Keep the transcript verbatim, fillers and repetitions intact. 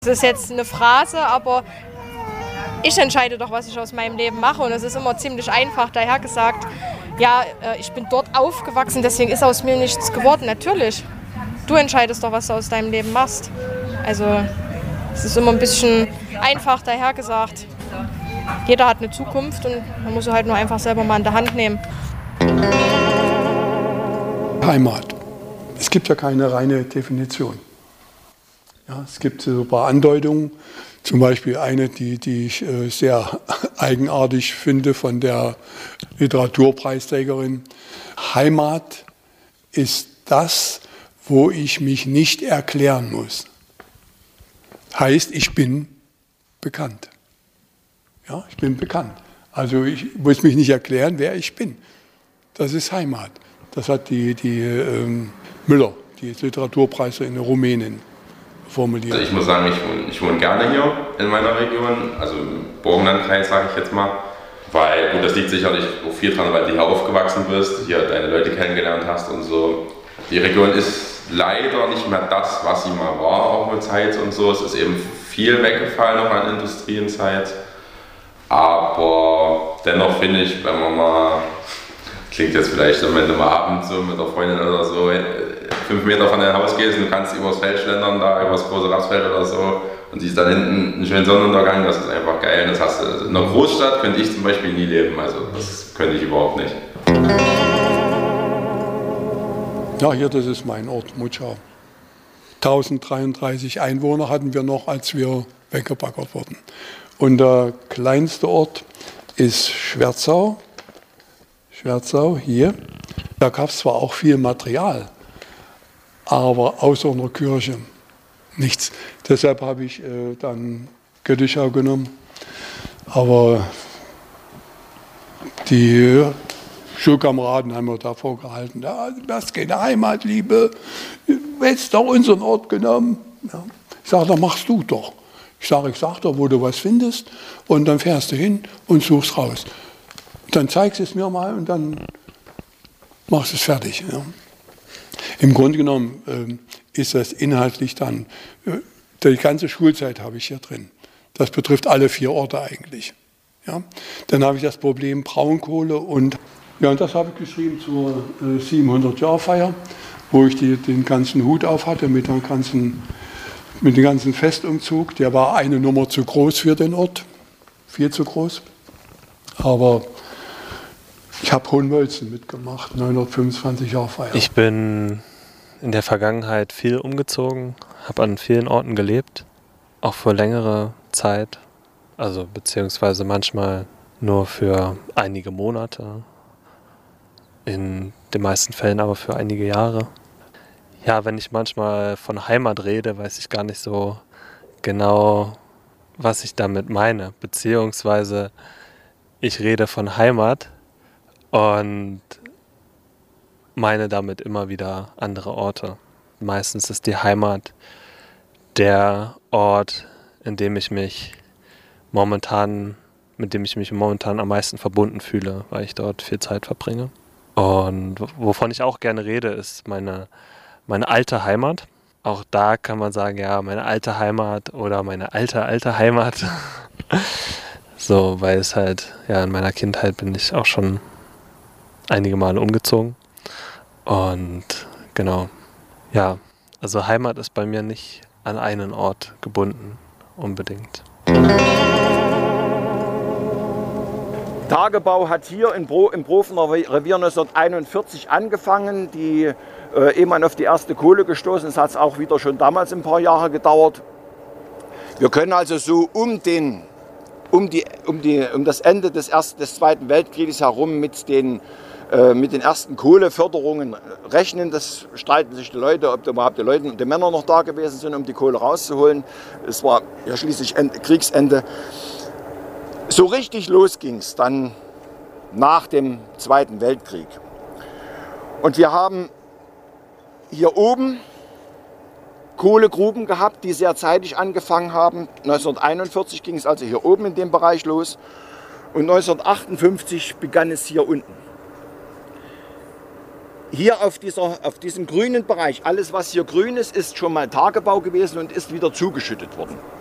Das ist jetzt eine Phrase, aber ich entscheide doch, was ich aus meinem Leben mache. Und es ist immer ziemlich einfach dahergesagt, ja, ich bin dort aufgewachsen, deswegen ist aus mir nichts geworden. Natürlich, du entscheidest doch, was du aus deinem Leben machst. Also es ist immer ein bisschen einfach dahergesagt. Jeder hat eine Zukunft und man muss sie halt nur einfach selber mal in der Hand nehmen. Heimat. Es gibt ja keine reine Definition. Ja, es gibt so ein paar Andeutungen, zum Beispiel eine, die, die ich äh, sehr eigenartig finde von der Literaturpreisträgerin. Heimat ist das, wo ich mich nicht erklären muss. Heißt, ich bin bekannt. Ja, ich bin bekannt. Also ich muss mich nicht erklären, wer ich bin. Das ist Heimat. Das hat die, die ähm, Müller, die Literaturpreisträgerin in Rumänien, formuliert. Also ich muss sagen, ich wohne, ich wohne gerne hier in meiner Region, also im Burgenlandkreis, sage ich jetzt mal. Weil, gut, das liegt sicherlich auch viel dran, weil du hier aufgewachsen bist, hier deine Leute kennengelernt hast und so. Die Region ist leider nicht mehr das, was sie mal war, auch mit Zeit und so. Es ist eben viel weggefallen noch an Industrienzeit. Aber dennoch finde ich, wenn man mal, klingt jetzt vielleicht, wenn du mal abends so mit der Freundin oder so fünf Meter von deinem Haus gehst und du kannst übers Feld schlendern, da übers große Rapsfeld oder so und siehst dann hinten einen schönen Sonnenuntergang, das ist einfach geil. Das hast du, in einer Großstadt könnte ich zum Beispiel nie leben, also das könnte ich überhaupt nicht. Ja, hier, das ist mein Ort, Mutschau. tausenddreiunddreißig Einwohner hatten wir noch, als wir weggebaggert wurden. Und der kleinste Ort ist Schwerzau. Schwerzau, hier. Da gab es zwar auch viel Material, aber außer einer Kirche nichts. Deshalb habe ich äh, dann Göttischau genommen. Aber die Schulkameraden haben mir davor gehalten, ja, du hast keine Heimatliebe, du hättest doch unseren Ort genommen. Ja. Ich sage, dann machst du doch. Ich sage, ich sage doch, wo du was findest und dann fährst du hin und suchst raus. Dann zeigst du es mir mal und dann machst du es fertig. Ja. Im Grunde genommen äh, ist das inhaltlich dann, äh, die ganze Schulzeit habe ich hier drin. Das betrifft alle vier Orte eigentlich. Ja. Dann habe ich das Problem Braunkohle und, ja, und das habe ich geschrieben zur äh, siebenhundert-Jahr-Feier, wo ich die, den ganzen Hut auf hatte mit, der ganzen, mit dem ganzen Festumzug. Der war eine Nummer zu groß für den Ort, viel zu groß. Aber ich habe Hohenmölzen mitgemacht, neunhundertfünfundzwanzig Jahre Feier. Ich bin in der Vergangenheit viel umgezogen, habe an vielen Orten gelebt, auch für längere Zeit, also beziehungsweise manchmal nur für einige Monate, in den meisten Fällen aber für einige Jahre. Ja, wenn ich manchmal von Heimat rede, weiß ich gar nicht so genau, was ich damit meine, beziehungsweise ich rede von Heimat und meine damit immer wieder andere Orte. Meistens ist die Heimat der Ort, in dem ich mich momentan, mit dem ich mich momentan am meisten verbunden fühle, weil ich dort viel Zeit verbringe. Und wovon ich auch gerne rede, ist meine, meine alte Heimat. Auch da kann man sagen, ja, meine alte Heimat oder meine alte, alte Heimat. So, weil es halt, ja, in meiner Kindheit bin ich auch schon einige Male umgezogen. Und genau, ja, also Heimat ist bei mir nicht an einen Ort gebunden, unbedingt. Tagebau hat hier in Bro, im Profener Revier neunzehnhunderteinundvierzig angefangen. Die, äh, ehe man auf die erste Kohle gestoßen ist, hat es auch wieder schon damals ein paar Jahre gedauert. Wir können also so um, den, um, die, um, die, um das Ende des, Ersten, des Zweiten Weltkrieges herum mit den, äh, mit den ersten Kohleförderungen rechnen. Das streiten sich die Leute, ob überhaupt die Leute und die Männer noch da gewesen sind, um die Kohle rauszuholen. Es war ja schließlich Ende, Kriegsende. So richtig los ging es dann nach dem Zweiten Weltkrieg. Und wir haben hier oben Kohlegruben gehabt, die sehr zeitig angefangen haben. neunzehnhunderteinundvierzig ging es also hier oben in dem Bereich los. Und neunzehnhundertachtundfünfzig begann es hier unten. hier auf, dieser, auf diesem grünen Bereich, alles was hier grün ist, ist schon mal Tagebau gewesen und ist wieder zugeschüttet worden.